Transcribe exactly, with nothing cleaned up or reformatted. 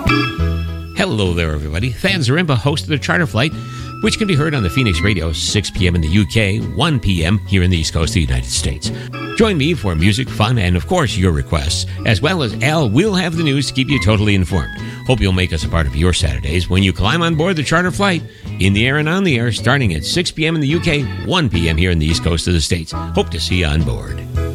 Hello there, everybody. Thad Zaremba, host of the Charter Flight, which can be heard on the Phoenix Radio, six p.m. in the U K, one p.m. here in the East Coast of the United States. Join me for music, fun, and, of course, your requests, as well as Al will have the news to keep you totally informed. Hope you'll make us a part of your Saturdays when you climb on board the Charter Flight, in the air and on the air, starting at six p.m. in the U K, one p.m. here in the East Coast of the States. Hope to see you on board.